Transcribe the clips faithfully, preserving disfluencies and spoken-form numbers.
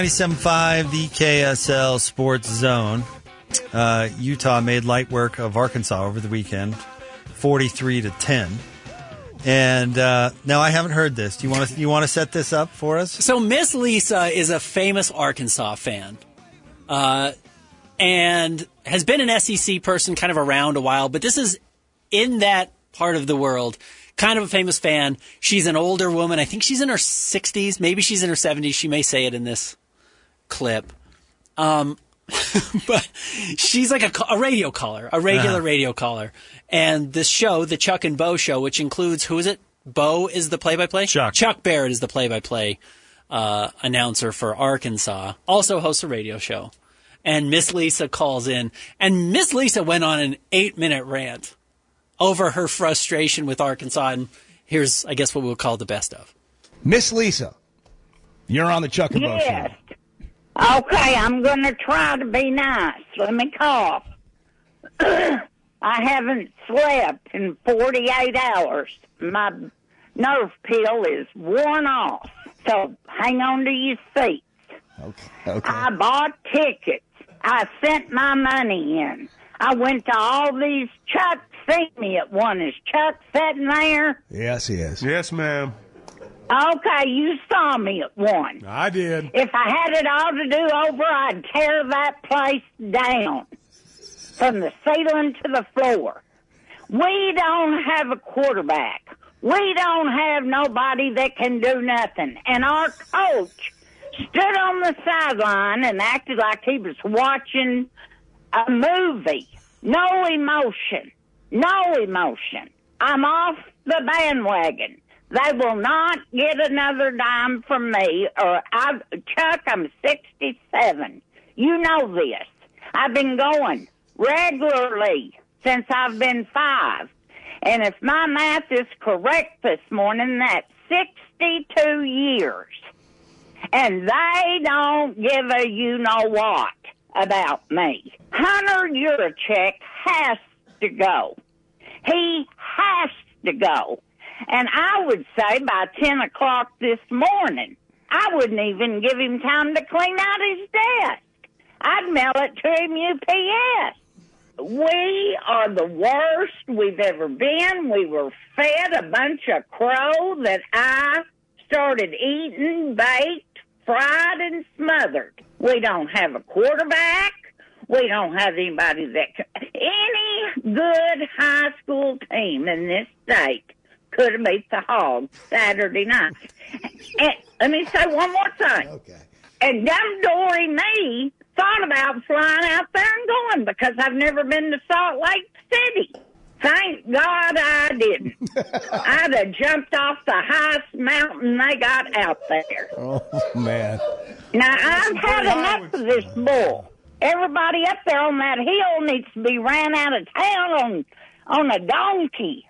ninety-seven point five, the K S L Sports Zone. Uh, Utah made light work of Arkansas over the weekend, forty-three to ten. And uh, now I haven't heard this. Do you want to you want to set this up for us? So Miss Lisa is a famous Arkansas fan, uh, and has been an S E C person kind of around a while. But this is in that part of the world, kind of a famous fan. She's an older woman. I think she's in her sixties. Maybe she's in her seventies. She may say it in this clip. Um, but she's like a, a radio caller, a regular uh-huh. radio caller. And this show, the Chuck and Bo show, which includes, who is it? Bo is the play-by-play? Chuck. Chuck Barrett is the play-by-play uh, announcer for Arkansas. Also hosts a radio show. And Miss Lisa calls in. And Miss Lisa went on an eight-minute rant over her frustration with Arkansas. And here's, I guess, what we'll call the best of. Miss Lisa, you're on the Chuck and Bo yes. show. Okay, I'm going to try to be nice. Let me cough. I haven't slept in forty-eight hours. My nerve pill is worn off. So hang on to your seats. Okay. okay. I bought tickets. I sent my money in. I went to all these. Chuck seen me at one. Is Chuck sitting there? Yes, he is. Yes, ma'am. Okay, you saw me at one. I did. If I had it all to do over, I'd tear that place down from the ceiling to the floor. We don't have a quarterback. We don't have nobody that can do nothing. And our coach stood on the sideline and acted like he was watching a movie. No emotion. No emotion. I'm off the bandwagon. They will not get another dime from me. Or I, Chuck, I'm sixty-seven. You know this. I've been going regularly since I've been five. And if my math is correct this morning, that's sixty-two years. And they don't give a you-know-what about me. Hunter Yurachek has to go. He has to go. And I would say by ten o'clock this morning, I wouldn't even give him time to clean out his desk. I'd mail it to him U P S. We are the worst we've ever been. We were fed a bunch of crow that I started eating, baked, fried, and smothered. We don't have a quarterback. We don't have anybody that can, any good high school team in this state could have beat the Hogs Saturday night. And let me say one more thing. Okay. And dumb Dory me thought about flying out there and going because I've never been to Salt Lake City. Thank God I didn't. I'd have jumped off the highest mountain they got out there. Oh, man. Now, I've had enough of this bull. Everybody up there on that hill needs to be ran out of town on, on a donkey.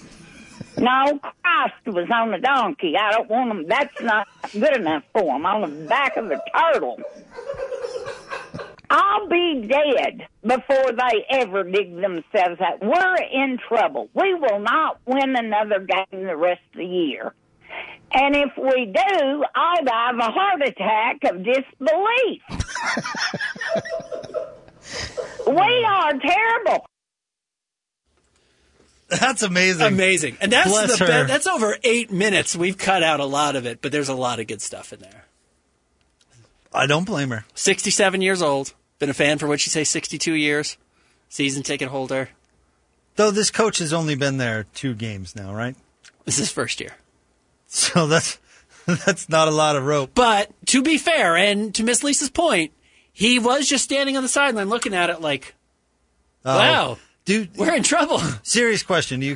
No, Christ was on a donkey. I don't want them. That's not good enough for them. On the back of a turtle. I'll be dead before they ever dig themselves out. We're in trouble. We will not win another game the rest of the year. And if we do, I'll die of a heart attack of disbelief. We are terrible. That's amazing. Amazing. And that's Bless the her. be- that's over eight minutes. We've cut out a lot of it, but there's a lot of good stuff in there. I don't blame her. sixty-seven years old. Been a fan for, what'd she say, sixty-two years? Season ticket holder. Though this coach has only been there two games now, right? This is his first year. So that's that's not a lot of rope. But to be fair, and to Miss Lisa's point, he was just standing on the sideline looking at it like, Oh, wow, dude, we're in trouble. Serious question. Do you